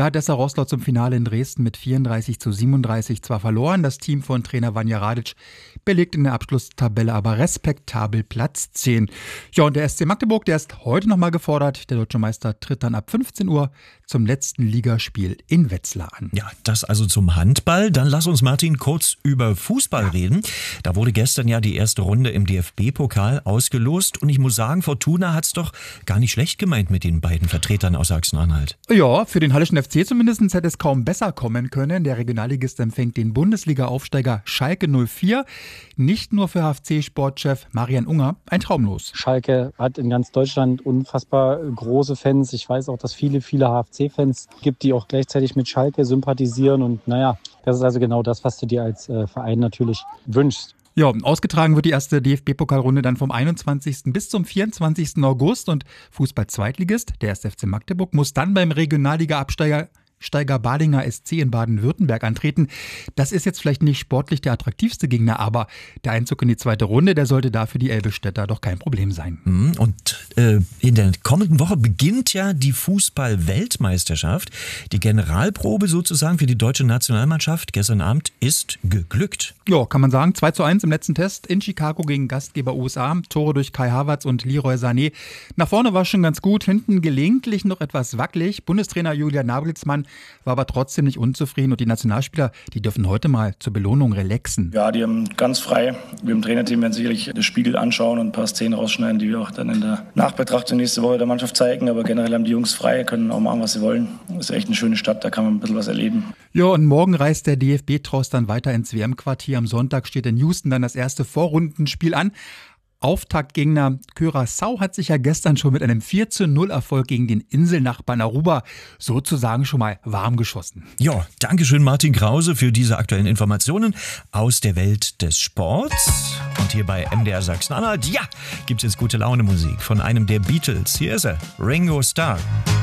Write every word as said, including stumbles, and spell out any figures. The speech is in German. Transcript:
Da hat Dessau Roßlau zum Finale in Dresden mit vierunddreißig zu siebenunddreißig zwar verloren. Das Team von Trainer Vanja Radic belegt in der Abschlusstabelle aber respektabel Platz zehn. Ja, und der S C Magdeburg, der ist heute nochmal gefordert. Der Deutsche Meister tritt dann ab fünfzehn Uhr zum letzten Ligaspiel in Wetzlar an. Ja, das also zum Handball. Dann lass uns, Martin, kurz über Fußball reden. Da wurde gestern ja die erste Runde im D F B-Pokal ausgelost. Und ich muss sagen, Fortuna hat es doch gar nicht schlecht gemeint mit den beiden Vertretern aus Sachsen-Anhalt. Ja, für den Hallischen F C zumindest hätte es kaum besser kommen können. Der Regionalligist empfängt den Bundesliga-Aufsteiger Schalke null vier. Nicht nur für H F C-Sportchef Marian Unger ein Traum los. Schalke hat in ganz Deutschland unfassbar große Fans. Ich weiß auch, dass viele, viele H F C-Fans gibt, die auch gleichzeitig mit Schalke sympathisieren. Und naja, das ist also genau das, was du dir als äh, Verein natürlich wünschst. Ja, ausgetragen wird die erste D F B-Pokalrunde dann vom einundzwanzigsten bis zum vierundzwanzigsten August. Und Fußball-Zweitligist, der erste F C Magdeburg, muss dann beim Regionalliga-Absteiger Steiger Badinger S C in Baden-Württemberg antreten. Das ist jetzt vielleicht nicht sportlich der attraktivste Gegner, aber der Einzug in die zweite Runde, der sollte da für die Elbestädter doch kein Problem sein. Und äh, in der kommenden Woche beginnt ja die Fußball-Weltmeisterschaft. Die Generalprobe sozusagen für die deutsche Nationalmannschaft gestern Abend ist geglückt. Ja, kann man sagen. zwei zu eins im letzten Test in Chicago gegen Gastgeber U S A. Tore durch Kai Havertz und Leroy Sané. Nach vorne war schon ganz gut, hinten gelegentlich noch etwas wackelig. Bundestrainer Julian Nagelsmann war aber trotzdem nicht unzufrieden und die Nationalspieler, die dürfen heute mal zur Belohnung relaxen. Ja, die haben ganz frei. Wir im Trainerteam werden sicherlich das Spiegel anschauen und ein paar Szenen rausschneiden, die wir auch dann in der Nachbetrachtung nächste Woche der Mannschaft zeigen. Aber generell haben die Jungs frei, können auch machen, was sie wollen. Das ist echt eine schöne Stadt, da kann man ein bisschen was erleben. Ja, und morgen reist der D F B-Trost dann weiter ins W M-Quartier. Am Sonntag steht in Houston dann das erste Vorrundenspiel an. Auftaktgegner Curaçao hat sich ja gestern schon mit einem vier zu null Erfolg gegen den Inselnachbarn Aruba sozusagen schon mal warm geschossen. Ja, dankeschön Martin Krause für diese aktuellen Informationen aus der Welt des Sports. Und hier bei M D R Sachsen-Anhalt, ja, gibt's jetzt gute Laune Musik von einem der Beatles. Hier ist er, Ringo Starr.